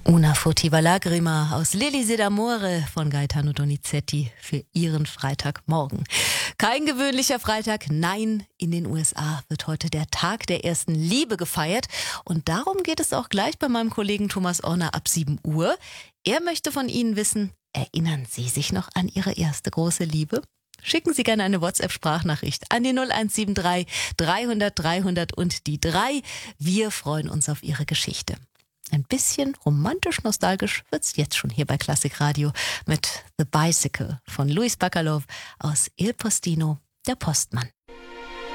Una furtiva lagrima aus L'Elisir d'Amore von Gaetano Donizetti für Ihren Freitagmorgen. Kein gewöhnlicher Freitag, nein, in den USA wird heute der Tag der ersten Liebe gefeiert. Und darum geht es auch gleich bei meinem Kollegen Thomas Orner ab 7 Uhr. Er möchte von Ihnen wissen, erinnern Sie sich noch an Ihre erste große Liebe? Schicken Sie gerne eine WhatsApp-Sprachnachricht an die 0173 300 300 und die 3. Wir freuen uns auf Ihre Geschichte. Ein bisschen romantisch-nostalgisch wird's jetzt schon hier bei Klassik Radio mit The Bicycle von Luis Bacalov aus Il Postino, der Postmann.